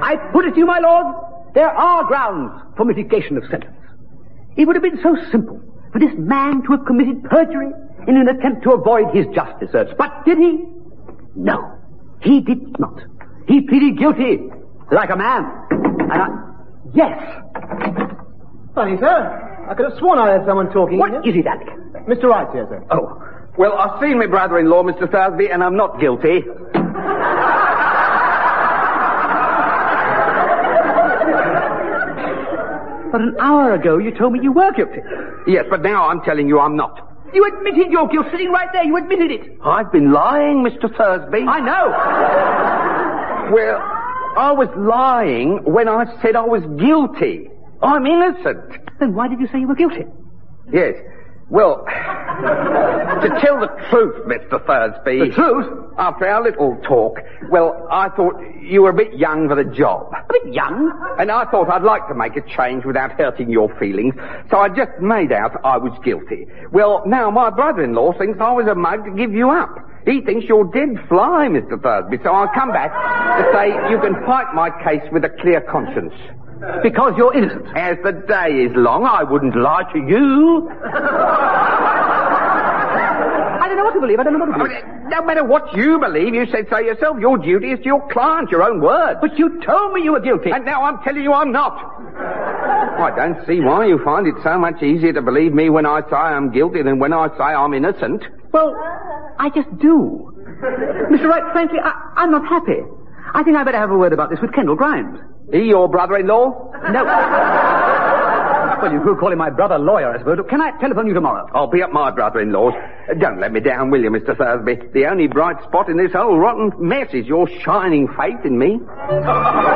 I put it to you, my lord, there are grounds for mitigation of sentence. It would have been so simple for this man to have committed perjury in an attempt to avoid his just deserts. But did he? No, he did not. He pleaded guilty like a man. Yes. Funny, sir. I could have sworn I heard someone talking. What is it, Alec? Mr. Wright here, sir. Oh. Well, I've seen my brother-in-law, Mr. Thursby, and I'm not guilty. But an hour ago you told me you were guilty. Yes, but now I'm telling you I'm not. You admitted your guilt sitting right there. You admitted it. I've been lying, Mr. Thursby. I know. Well, I was lying when I said I was guilty. I'm innocent. Then why did you say you were guilty? Yes. Well, to tell the truth, Mr. Thursby... The truth? After our little talk, well, I thought you were a bit young for the job. A bit young? And I thought I'd like to make a change without hurting your feelings, so I just made out I was guilty. Well, now my brother-in-law thinks I was a mug to give you up. He thinks you're dead fly, Mr. Thursby, so I'll come back to say you can fight my case with a clear conscience. Because you're innocent. As the day is long, I wouldn't lie to you. I don't know what to believe. No matter what you believe, you said so yourself. Your duty is to your client, your own word. But you told me you were guilty. And now I'm telling you I'm not. I don't see why you find it so much easier to believe me when I say I'm guilty than when I say I'm innocent. Well, I just do. Mr. Wright, frankly, I'm not happy. I think I better have a word about this with Kendall Grimes. He your brother-in-law? No. Well, you could call him my brother lawyer, I suppose. Can I telephone you tomorrow? I'll be at my brother-in-law's. Don't let me down, will you, Mr. Thursby? The only bright spot in this whole rotten mess is your shining faith in me.